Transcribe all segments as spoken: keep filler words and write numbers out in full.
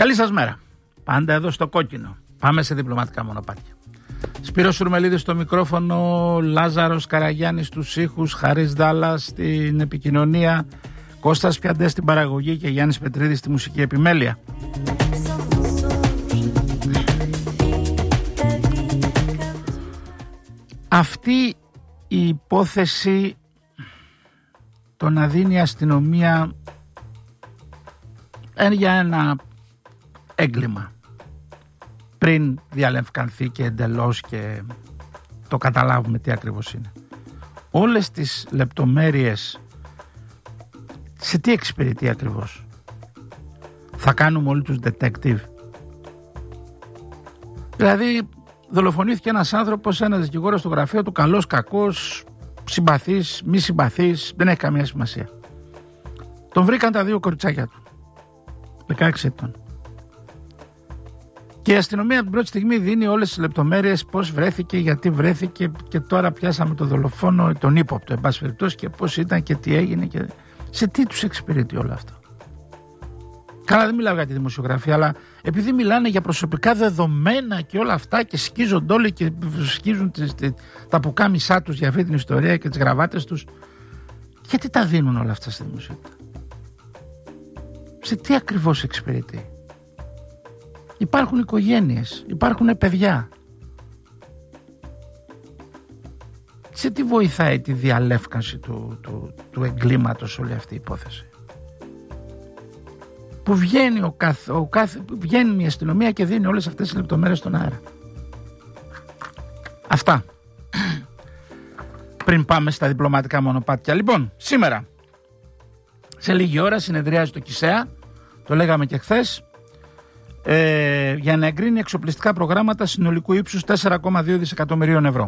Καλή σας μέρα. Πάντα εδώ στο κόκκινο. Πάμε σε διπλωματικά μονοπάτια. Σπύρος Σουρμελίδης στο μικρόφωνο, Λάζαρος Καραγιάννης στους ήχους, Χαρίς Δάλλας στην επικοινωνία, Κώστας Πιαντές στην παραγωγή και Γιάννης Πετρίδης στη μουσική επιμέλεια. Αυτή η υπόθεση, το να δίνει η αστυνομία για ένα έγκλημα πριν διαλευκανθεί και εντελώς και το καταλάβουμε τι ακριβώς είναι. Όλες τις λεπτομέρειες, σε τι εξυπηρετεί ακριβώς? Θα κάνουμε όλοι τους detective? Δηλαδή δολοφονήθηκε ένας άνθρωπος, ένας δικηγόρος στο γραφείο του, καλός, κακός, συμπαθής, μη συμπαθής, δεν έχει καμία σημασία. Τον βρήκαν τα δύο κοριτσάκια του, δεκαέξι ετών. Και η αστυνομία από την πρώτη στιγμή δίνει όλες τις λεπτομέρειες, πώς βρέθηκε, γιατί βρέθηκε, και τώρα πιάσαμε τον δολοφόνο, τον ύποπτο, εν πάση περιπτώσει, και πώς ήταν και τι έγινε. Και... σε τι τους εξυπηρετεί όλο αυτό? Καλά, δεν μιλάω για τη δημοσιογραφία, αλλά επειδή μιλάνε για προσωπικά δεδομένα και όλα αυτά και σκίζονται όλοι και σκίζουν τις, τα πουκάμισά τους για αυτή την ιστορία και τις γραβάτες τους, γιατί τα δίνουν όλα αυτά στη δημοσιότητα? Σε τι ακριβώς εξυπηρετεί? Υπάρχουν οικογένειες, υπάρχουν παιδιά. Σε τι βοηθάει τη διαλεύκανση του, του, του εγκλήματος όλη αυτή η υπόθεση? Που βγαίνει, ο κάθε, ο κάθε, βγαίνει η αστυνομία και δίνει όλες αυτές τις λεπτομέρειες στον αέρα. Αυτά. Πριν πάμε στα διπλωματικά μονοπάτια. Λοιπόν, σήμερα σε λίγη ώρα συνεδριάζει το ΚΙΣΕΑ, το λέγαμε και χθες, ε, για να εγκρίνει εξοπλιστικά προγράμματα συνολικού ύψους τέσσερα κόμμα δύο δισεκατομμυρίων ευρώ.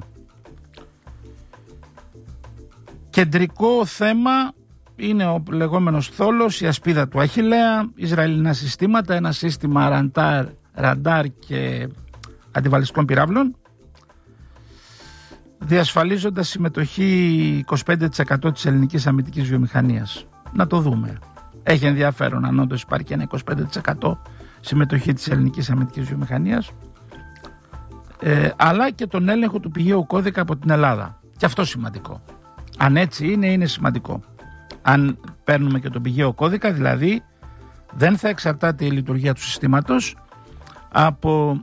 Κεντρικό θέμα είναι ο λεγόμενος θόλος, η ασπίδα του Αχιλλέα, Ισραηλινά συστήματα, ένα σύστημα ραντάρ, ραντάρ και αντιβαλιστικών πυράβλων, διασφαλίζοντας συμμετοχή είκοσι πέντε τοις εκατό της ελληνικής αμυντικής βιομηχανίας. Να το δούμε. Έχει ενδιαφέρον αν όντως υπάρχει ένα είκοσι πέντε τοις εκατό συμμετοχή της ελληνικής αμυντικής βιομηχανίας, ε, αλλά και τον έλεγχο του πηγαίου κώδικα από την Ελλάδα. Και αυτό σημαντικό. Αν έτσι είναι, είναι σημαντικό. Αν παίρνουμε και τον πηγαίο κώδικα, δηλαδή δεν θα εξαρτάται η λειτουργία του συστήματος από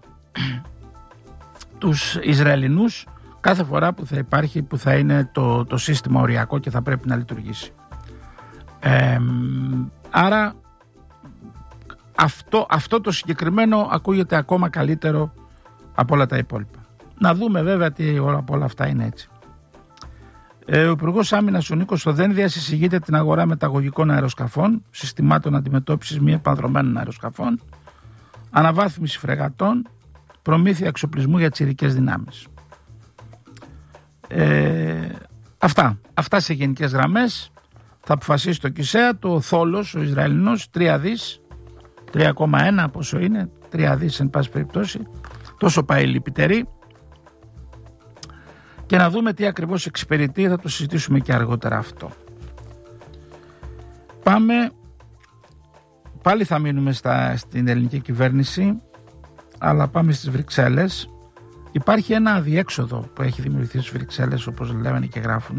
τους Ισραηλινούς κάθε φορά που θα υπάρχει, που θα είναι το, το σύστημα οριακό και θα πρέπει να λειτουργήσει. Ε, άρα αυτό, αυτό το συγκεκριμένο ακούγεται ακόμα καλύτερο από όλα τα υπόλοιπα. Να δούμε βέβαια τι από όλα αυτά είναι έτσι. Ε, ο Υπουργός Άμυνας ο Νίκος Οδένδιας εισηγείται την αγορά μεταγωγικών αεροσκαφών, συστημάτων αντιμετώπισης μη επανδρομένων αεροσκαφών, αναβάθμιση φρεγατών, προμήθεια εξοπλισμού για τις ειδικές δυνάμεις. Ε, αυτά. Αυτά σε γενικές γραμμές. Θα αποφασίσει το ΚΙΣΕΑ, το θόλος, ο Ισραηλινός, τρία δις, τρία κόμμα ένα πόσο είναι, τρία δις εν πάση περιπτώσει, τόσο πάει η λυπητερή. Και να δούμε τι ακριβώς εξυπηρετεί, θα το συζητήσουμε και αργότερα αυτό. Πάμε, πάλι θα μείνουμε στα, στην ελληνική κυβέρνηση, αλλά πάμε στις Βρυξέλλες. Υπάρχει ένα αδιέξοδο που έχει δημιουργηθεί στις Βρυξέλλες, όπως λένε και γράφουν.